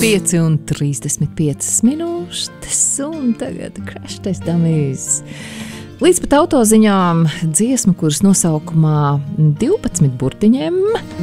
5:35 un tagad Crash Test Dummies. Līdz pat autoziņām dziesma, kuras nosaukumā 12 burtiņiem